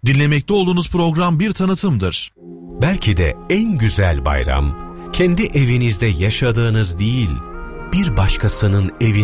Dinlemekte olduğunuz program bir tanıtımdır. Belki de en güzel bayram, kendi evinizde yaşadığınız değil, bir başkasının evinde